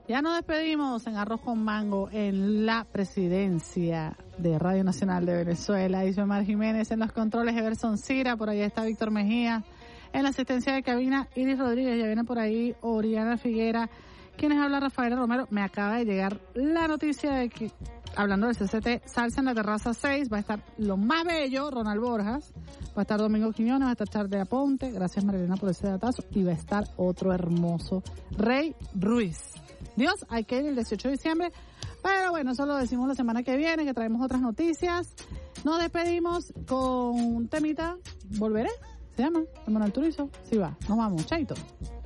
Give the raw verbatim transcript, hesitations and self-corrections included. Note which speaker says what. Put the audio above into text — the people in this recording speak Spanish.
Speaker 1: Ya nos despedimos en Arroz con Mango en la presidencia de Radio Nacional de Venezuela. Ismael Jiménez en los controles, Everson Cira, por ahí está Víctor Mejía. En la asistencia de cabina, Iris Rodríguez, ya viene por ahí Oriana Figuera. ¿Quiénes habla? Rafaela Romero. Me acaba de llegar la noticia de que, hablando del C C T, Salsa en la Terraza seis, va a estar lo más bello, Ronald Borjas, va a estar Domingo Quiñones, va a estar Charles Aponte, gracias Marilena por ese datazo, y va a estar otro hermoso, Rey Ruiz. Dios, hay que ir el dieciocho de diciembre, pero bueno, eso lo decimos la semana que viene, que traemos otras noticias. Nos despedimos con un temita, volveré, se llama, de Manuel Turizo. Sí va, nos vamos, chaito.